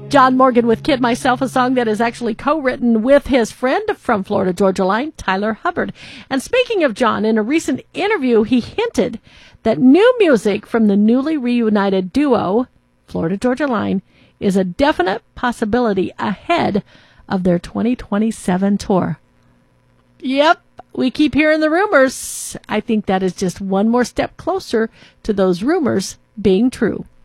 John Morgan with Kid Myself, a song that is actually co-written with his friend from Florida Georgia Line, Tyler Hubbard. And speaking of John, in a recent interview, he hinted that new music from the newly reunited duo, Florida Georgia Line, is a definite possibility ahead of their 2027 tour. Yep, we keep hearing the rumors. I think that is just one more step closer to those rumors being true.